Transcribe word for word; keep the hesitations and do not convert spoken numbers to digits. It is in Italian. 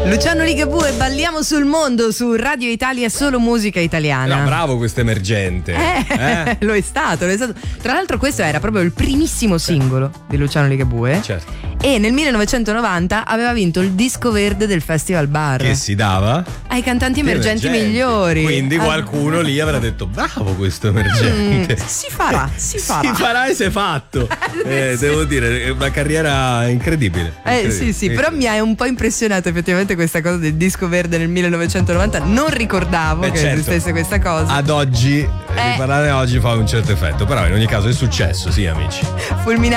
Luciano Ligabue, balliamo sul mondo su Radio Italia, solo musica italiana. No, bravo questo emergente. Eh, eh? lo è stato, lo è stato. Tra l'altro questo era proprio il primissimo singolo di Luciano Ligabue. Certo. E nel millenovecentonovanta aveva vinto il disco verde del Festival Bar. Che si dava? Ai cantanti emergenti, emergenti migliori. Quindi Ah. qualcuno lì avrà detto bravo questo emergente. Mm, si farà, si farà. Si farà e si è fatto. Eh, devo dire, è una carriera incredibile. Eh incredibile. sì sì, però mi ha un po' impressionato effettivamente questa cosa del disco verde nel millenovecentonovanta. Non ricordavo Eh, che certo. esistesse questa cosa. Ad oggi, Eh. riparare oggi fa un certo effetto. Però in ogni caso è successo, sì amici. Fulminante.